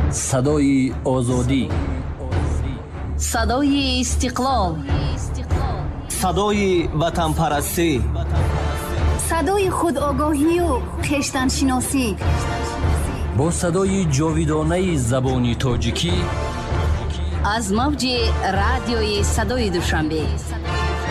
صدای آزادی، صدای استقلال، صدای وطن پرستی، صدای خودآگاهی و خویشتن شناسی. با صدای جاودانه زبان تاجیکی از موج رادیوی صدای دوشنبه